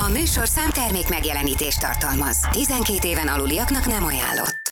A műsorszám termék megjelenítést tartalmaz. 12 éven aluliaknak nem ajánlott.